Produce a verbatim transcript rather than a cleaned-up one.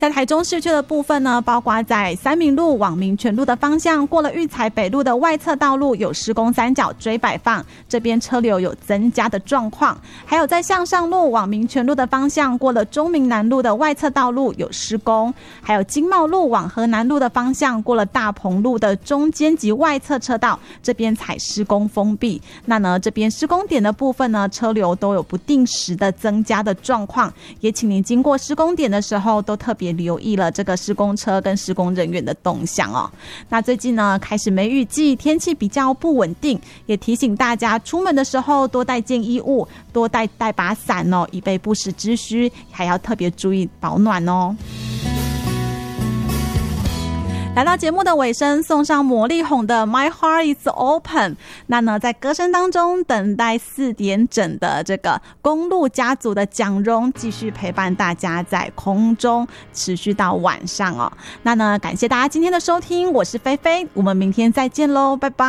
在台中市区的部分呢，包括在三民路往民权路的方向，过了育才北路的外侧道路有施工三角锥摆放，这边车流有增加的状况。还有在向上路往民权路的方向，过了中民南路的外侧道路有施工。还有经贸路往河南路的方向，过了大鹏路的中间及外侧车道，这边采施工封闭。那呢，这边施工点的部分呢，车流都有不定时的增加的状况，也请您经过施工点的时候都特别留意了这个施工车跟施工人员的动向哦。那最近呢开始梅雨季，天气比较不稳定，也提醒大家出门的时候多带件衣物，多带带把伞哦，以备不时之需，还要特别注意保暖哦。来到节目的尾声，送上魔力红的 My Heart is Open。 那呢在歌声当中等待四点整的这个公路家族的蒋荣继续陪伴大家在空中持续到晚上哦。那呢感谢大家今天的收听，我是菲菲，我们明天再见咯，拜拜。